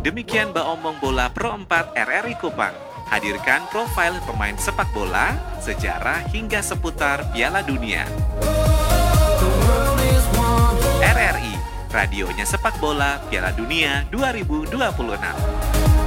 Demikian Baombong Bola Pro 4 RRI Kupang. Hadirkan profil pemain sepak bola, sejarah hingga seputar Piala Dunia. RRI, radionya sepak bola Piala Dunia 2026.